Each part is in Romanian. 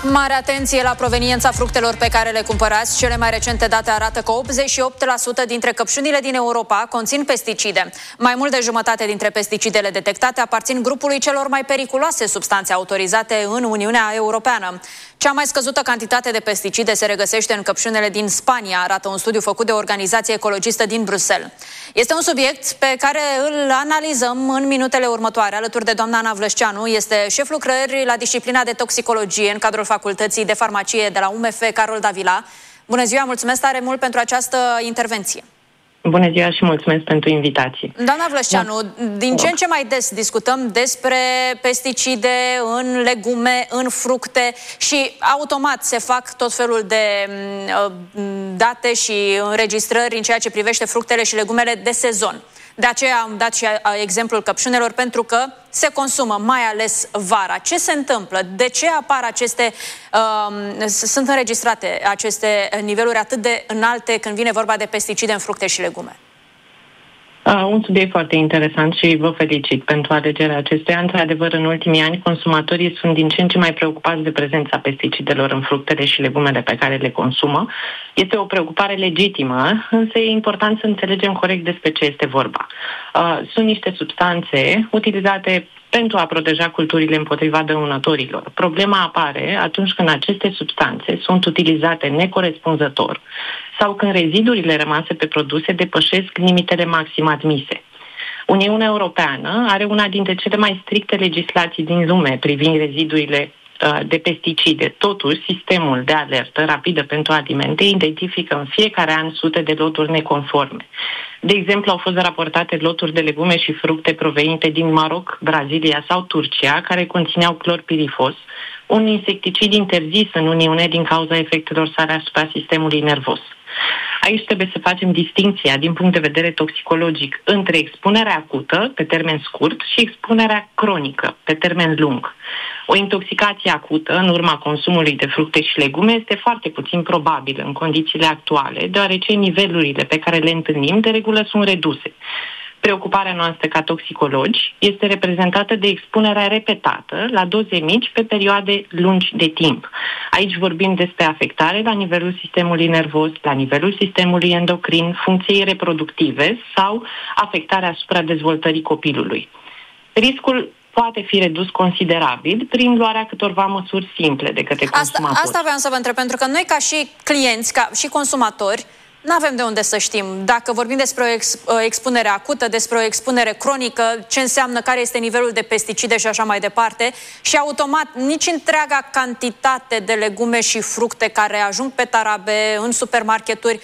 Mare atenție la proveniența fructelor pe care le cumpărați. Cele mai recente date arată că 88% dintre căpșunile din Europa conțin pesticide. Mai mult de jumătate dintre pesticidele detectate aparțin grupului celor mai periculoase substanțe autorizate în Uniunea Europeană. Cea mai scăzută cantitate de pesticide se regăsește în căpșunele din Spania, arată un studiu făcut de o organizație ecologistă din Bruxelles. Este un subiect pe care îl analizăm în minutele următoare. Alături de doamna Ana Vlășceanu, este șef lucrări la disciplina de toxicologie în cadrul Facultății de Farmacie de la UMF Carol Davila. Bună ziua, mulțumesc tare mult pentru această intervenție. Bună ziua și mulțumesc pentru invitație. Doamna Vlășceanu, din ce în ce mai des discutăm despre pesticide în legume, în fructe și automat se fac tot felul de date și înregistrări în ceea ce privește fructele și legumele de sezon. De aceea am dat și exemplul căpșunelor, pentru că se consumă mai ales vara. Ce se întâmplă? De ce apar sunt înregistrate aceste niveluri atât de înalte când vine vorba de pesticide în fructe și legume? Un subiect foarte interesant și vă felicit pentru alegerea acestuia. Într-adevăr, în ultimii ani, consumatorii sunt din ce în ce mai preocupați de prezența pesticidelor în fructele și legumele pe care le consumă. Este o preocupare legitimă, însă e important să înțelegem corect despre ce este vorba. Sunt niște substanțe utilizate pentru a proteja culturile împotriva dăunătorilor. Problema apare atunci când aceste substanțe sunt utilizate necorespunzător sau când rezidurile rămase pe produse depășesc limitele maxime admise. Uniunea Europeană are una dintre cele mai stricte legislații din lume privind rezidurile de pesticide. Totuși, sistemul de alertă rapidă pentru alimente identifică în fiecare an sute de loturi neconforme. De exemplu, au fost raportate loturi de legume și fructe provenite din Maroc, Brazilia sau Turcia, care conțineau clorpirifos, un insecticid interzis în Uniune din cauza efectelor sale asupra sistemului nervos. Aici trebuie să facem distincția din punct de vedere toxicologic între expunerea acută, pe termen scurt, și expunerea cronică, pe termen lung. O intoxicație acută în urma consumului de fructe și legume este foarte puțin probabilă în condițiile actuale, deoarece nivelurile pe care le întâlnim de regulă sunt reduse. Preocuparea noastră ca toxicologi este reprezentată de expunerea repetată la doze mici pe perioade lungi de timp. Aici vorbim despre afectare la nivelul sistemului nervos, la nivelul sistemului endocrin, funcției reproductive sau afectarea asupra dezvoltării copilului. Riscul poate fi redus considerabil prin luarea câtorva măsuri simple de către consumatori. Asta vreau să vă întreb, pentru că noi ca și clienți, ca și consumatori, nu avem de unde să știm dacă vorbim despre o expunere acută, despre o expunere cronică, ce înseamnă, care este nivelul de pesticide și așa mai departe. Și automat, nici întreaga cantitate de legume și fructe care ajung pe tarabe, în supermarketuri,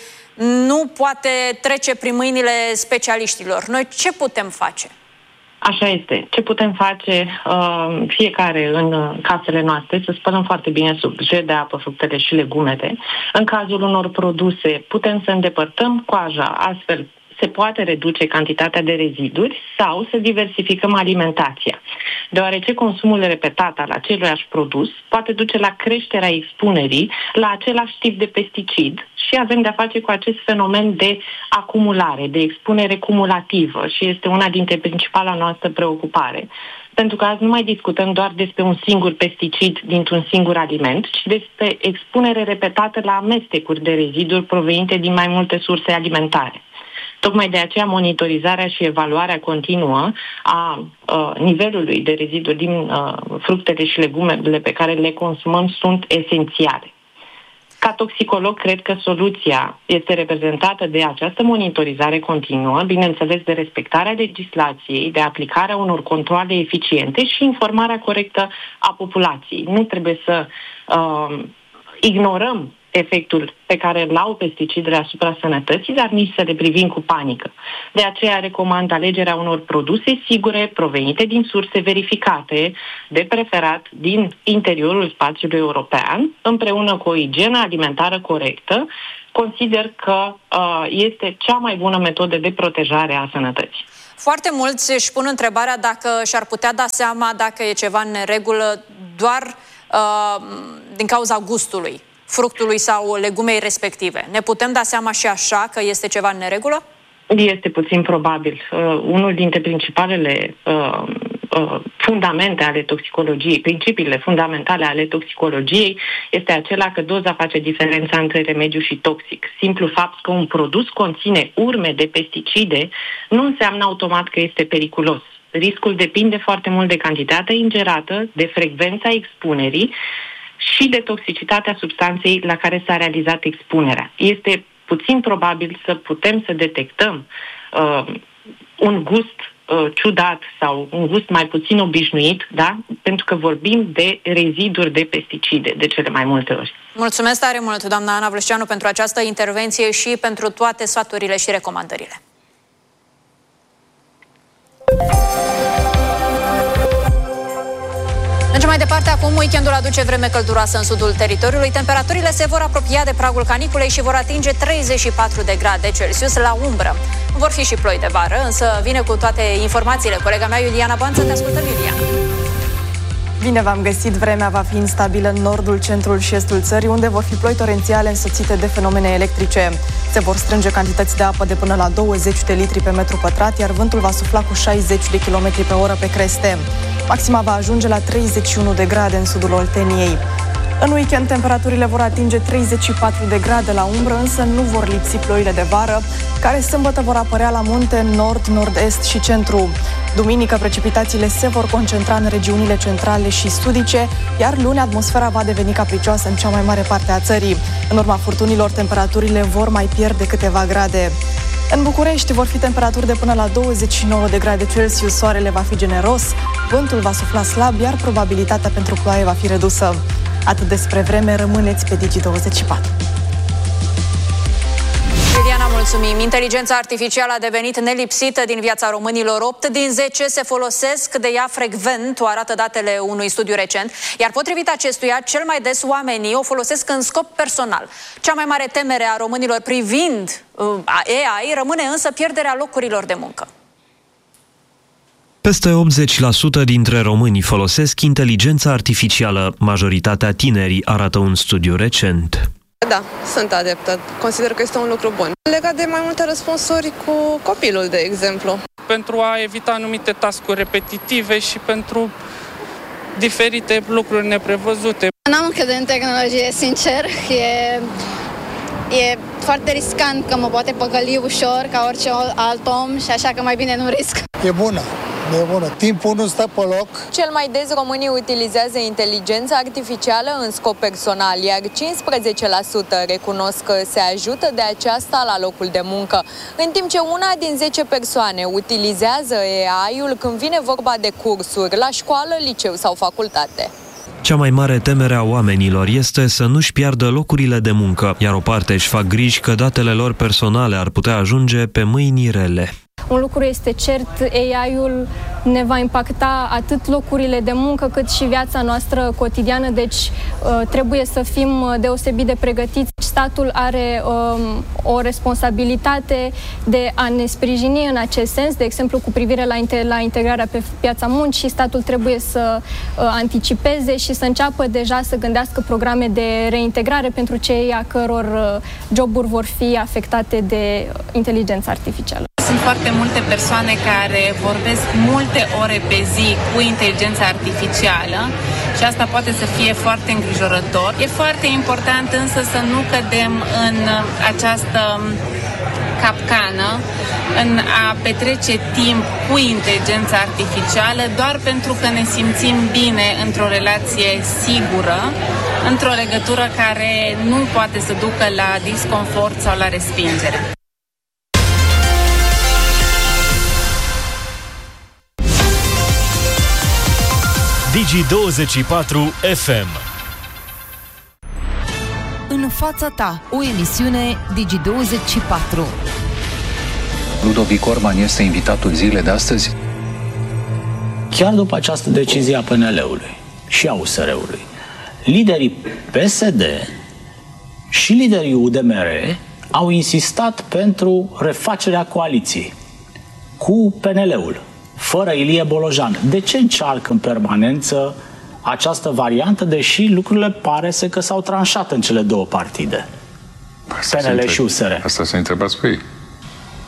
nu poate trece prin mâinile specialiștilor. Noi ce putem face? Așa este. Ce putem face fiecare în casele noastre? Să spălăm foarte bine sub jet de apă fructele și legumele. În cazul unor produse putem să îndepărtăm coaja, astfel se poate reduce cantitatea de reziduri sau să diversificăm alimentația, deoarece consumul repetat al aceluiași produs poate duce la creșterea expunerii la același tip de pesticid și avem de-a face cu acest fenomen de acumulare, de expunere cumulativă și este una dintre principala noastră preocupare. Pentru că azi nu mai discutăm doar despre un singur pesticid dintr-un singur aliment, ci despre expunere repetată la amestecuri de reziduri provenite din mai multe surse alimentare. Tocmai de aceea monitorizarea și evaluarea continuă a nivelului de reziduri din fructele și legumele pe care le consumăm sunt esențiale. Ca toxicolog, cred că soluția este reprezentată de această monitorizare continuă, bineînțeles de respectarea legislației, de aplicarea unor controale eficiente și informarea corectă a populației. Nu trebuie să ignorăm efectul pe care îl au pesticidele asupra sănătății, dar nici să le privim cu panică. De aceea recomand alegerea unor produse sigure, provenite din surse verificate, de preferat din interiorul spațiului european, împreună cu o igienă alimentară corectă. Consider că este cea mai bună metodă de protejare a sănătății. Foarte mulți își pun întrebarea dacă și-ar putea da seama dacă e ceva în neregulă doar din cauza gustului fructului sau legumei respective. Ne putem da seama și așa că este ceva în neregulă? Este puțin probabil. Unul dintre principalele fundamente ale toxicologiei, principiile fundamentale ale toxicologiei, este acela că doza face diferența între remediu și toxic. Simplu fapt că un produs conține urme de pesticide nu înseamnă automat că este periculos. Riscul depinde foarte mult de cantitatea ingerată, de frecvența expunerii și de toxicitatea substanței la care s-a realizat expunerea. Este puțin probabil să putem să detectăm un gust ciudat sau un gust mai puțin obișnuit, da? Pentru că vorbim de reziduri de pesticide de cele mai multe ori. Mulțumesc tare mult, doamna Ana Vlășceanu, pentru această intervenție și pentru toate sfaturile și recomandările. Mergem mai departe acum. Weekendul aduce vreme călduroasă în sudul teritoriului. Temperaturile se vor apropia de pragul caniculei și vor atinge 34 de grade Celsius la umbră. Vor fi și ploi de vară, însă vine cu toate informațiile colega mea Iuliana Banță. Te ascultăm, Iuliana. Bine v-am găsit. Vremea va fi instabilă în nordul, centrul și estul țării, unde vor fi ploi torențiale însoțite de fenomene electrice. Se vor strânge cantități de apă de până la 20 de litri pe metru pătrat, iar vântul va sufla cu 60 de km pe oră pe creste. Maxima va ajunge la 31 de grade în sudul Olteniei. În weekend, temperaturile vor atinge 34 de grade la umbră, însă nu vor lipsi ploile de vară, care sâmbătă vor apărea la munte, nord, nord-est și centru. Duminică, precipitațiile se vor concentra în regiunile centrale și sudice, iar luni atmosfera va deveni capricioasă în cea mai mare parte a țării. În urma furtunilor, temperaturile vor mai pierde câteva grade. În București vor fi temperaturi de până la 29 de grade Celsius, soarele va fi generos, vântul va sufla slab, iar probabilitatea pentru ploaie va fi redusă. Atât despre vreme, rămâneți pe Digi24. Liliana, mulțumim. Inteligența artificială a devenit nelipsită din viața românilor. 8 din 10 se folosesc de ea frecvent, o arată datele unui studiu recent, iar potrivit acestuia, cel mai des oamenii o folosesc în scop personal. Cea mai mare temere a românilor privind AI rămâne însă pierderea locurilor de muncă. Peste 80% dintre români folosesc inteligența artificială, majoritatea tinerii, arată un studiu recent. Da, sunt adeptă. Consider că este un lucru bun. Legat de mai multe răspunsuri cu copilul, de exemplu. Pentru a evita anumite task-uri repetitive și pentru diferite lucruri neprevăzute. N-am încredere în tehnologie, sincer. E foarte riscant că mă poate păcăli ușor ca orice alt om și așa că mai bine nu risc. E bună. E bună. Timpul nu stă pe loc. Cel mai des românii utilizează inteligența artificială în scop personal, iar 15% recunosc că se ajută de aceasta la locul de muncă, în timp ce una din 10 persoane utilizează AI-ul când vine vorba de cursuri la școală, liceu sau facultate. Cea mai mare temere a oamenilor este să nu-și piardă locurile de muncă, iar o parte își fac griji că datele lor personale ar putea ajunge pe mâini rele. Un lucru este cert, AI-ul ne va impacta atât locurile de muncă cât și viața noastră cotidiană, deci trebuie să fim deosebit de pregătiți. Statul are o responsabilitate de a ne sprijini în acest sens, de exemplu cu privire la integrarea pe piața muncii. Statul trebuie să anticipeze și să înceapă deja să gândească programe de reintegrare pentru cei a căror joburi vor fi afectate de inteligența artificială. Sunt foarte multe persoane care vorbesc multe ore pe zi cu inteligența artificială și asta poate să fie foarte îngrijorător. E foarte important însă să nu cădem în această capcană, în a petrece timp cu inteligența artificială doar pentru că ne simțim bine într-o relație sigură, într-o legătură care nu poate să ducă la disconfort sau la respingere. Digi24 FM. În fața ta, o emisiune Digi24. Ludovic Orban este invitatul zilei de astăzi. Chiar după această decizie a PNL-ului și a USR-ului, liderii PSD și liderii UDMR au insistat pentru refacerea coaliției cu PNL-ul, fără Ilie Bolojan. De ce încearcă în permanență această variantă, deși lucrurile pare că s-au tranșat în cele două partide, PNL și USR? Asta să întrebați cu ei.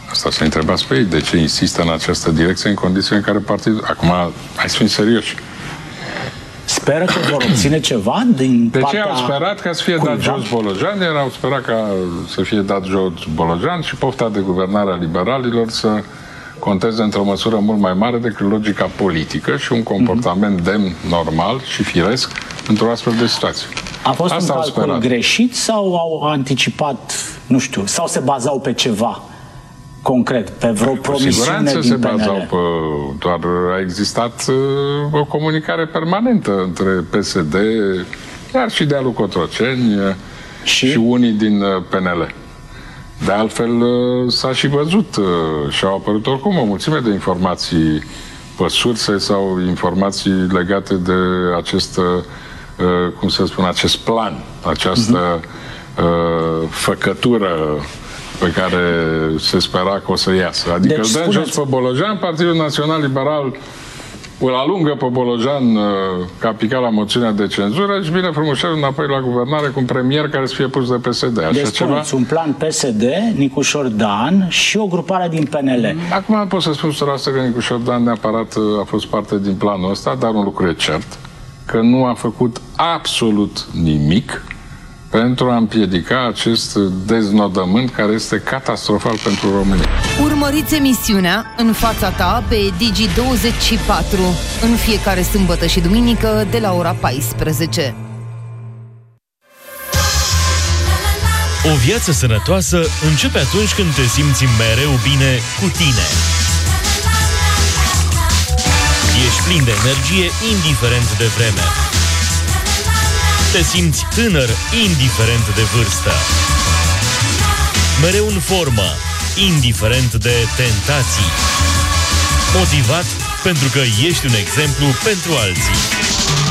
Asta să întrebați pe ei, de ce insistă în această direcție în condiții în care partidul... Acum, hai să fim serioși. Speră că vor obține ceva din de partea... ce au sperat ca să fie dat jos Bolojan? Au sperat ca să fie dat jos Bolojan și pofta de guvernare a liberalilor să conteze într-o măsură mult mai mare decât logica politică și un comportament demn, normal și firesc într-o astfel de situație. A fost un calcul greșit sau au anticipat, nu știu, sau se bazau pe ceva concret, pe vreo promisiune din PNL? Cu siguranță se bazau pe... Doar a existat o comunicare permanentă între PSD, chiar și de-a lui Cotroceni și unii din PNL. De altfel, s-a și văzut și au apărut oricum o mulțime de informații pe surse sau informații legate de acest, cum să spun, acest plan, această făcătură pe care se spera că o să iasă. Adică deci, dăm jos pe Bolojan, Partidul Național Liberal îl alungă pe Bolojan că a picat la moțiunea de cenzură și vine frumușel înapoi la guvernare cu un premier care să fie pus de PSD. Așa deci ceva? un plan PSD, Nicușor Dan și o grupare din PNL. Acum pot să spun 100% că Nicușor Dan neapărat a fost parte din planul ăsta, dar un lucru e cert, că nu a făcut absolut nimic pentru a împiedica acest deznodământ care este catastrofal pentru România. Urmăriți emisiunea În fața ta pe Digi24 în fiecare sâmbătă și duminică de la ora 14. O viață sănătoasă începe atunci când te simți mereu bine cu tine. Ești plin de energie indiferent de vreme. Te simți tânăr, indiferent de vârstă. Mereu în formă, indiferent de tentații. Motivat pentru că ești un exemplu pentru alții.